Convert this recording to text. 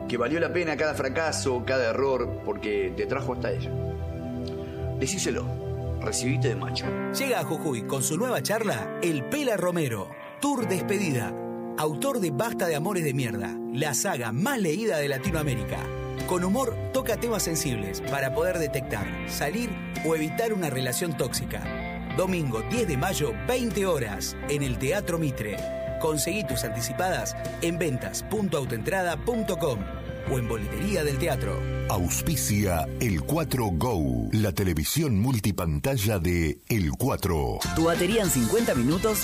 que valió la pena cada fracaso, cada error, porque te trajo hasta ella. Decíselo, recibite de macho. Llega a Jujuy con su nueva charla El Pela Romero, Tour Despedida, autor de Basta de Amores de Mierda, la saga más leída de Latinoamérica. Con humor toca temas sensibles para poder detectar, salir o evitar una relación tóxica. Domingo 10 de mayo, 20 horas, en el Teatro Mitre. Conseguí tus anticipadas en ventas.autoentrada.com o en boletería del teatro. Auspicia El 4 Go, la televisión multipantalla de El 4. Tu batería en 50 minutos